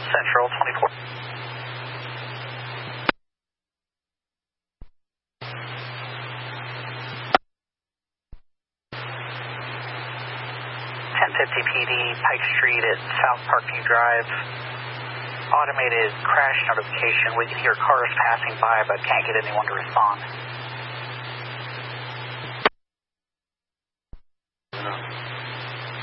Central 24. 1050 PD, Pike Street at South Parkview Drive. Automated crash notification. We can hear cars passing by but can't get anyone to respond.